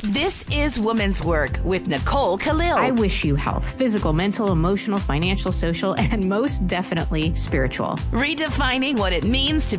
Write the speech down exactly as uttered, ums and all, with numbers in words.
This is Woman's Work with Nicole Khalil. I wish you health, physical, mental, emotional, financial, social, and most definitely spiritual. Redefining what it means to